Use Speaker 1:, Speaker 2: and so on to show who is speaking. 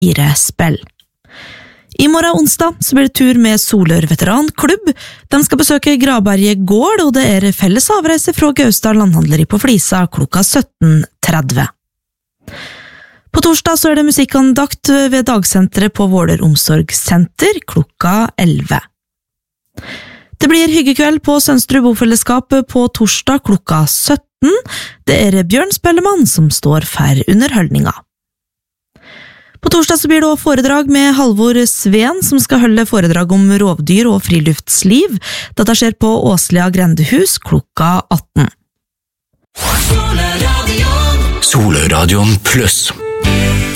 Speaker 1: 4 spill. I morgen onsdag så blir det tur med Solør veteranklubb. De skal besøke Graberget gård, og det er felles avreise fra Gausdal landhandleri på Flisa klokka 17:30. På torsdag så er det musikkandakt ved dagsenteret på Våler omsorgssenter klokka 11. Det blir hyggekveld på Sønsterud bofellesskap på torsdag klokka 17. Det er Bjørn Spellemann som står for underholdninga. På torsdag så blir det også foredrag med Halvor Sveen, som skal holde foredrag om rovdyr og friluftsliv. Dette skjer på Åslia grendehus klokka 18.
Speaker 2: Soløradion pluss.